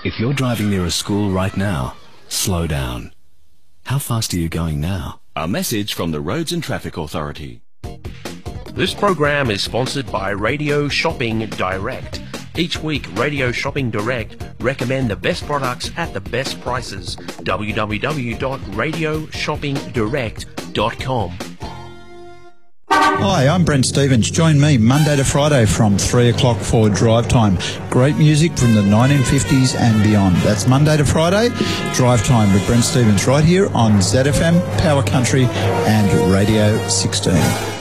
If you're driving near a school right now, slow down. How fast are you going now? A message from the Roads and Traffic Authority. This program is sponsored by Radio Shopping Direct. Each week, Radio Shopping Direct recommend the best products at the best prices. www.radioshoppingdirect.com. Hi, I'm Brent Stevens. Join me Monday to Friday from 3 o'clock for Drive Time. Great music from the 1950s and beyond. That's Monday to Friday, Drive Time with Brent Stevens right here on ZFM, Power Country and Radio 16.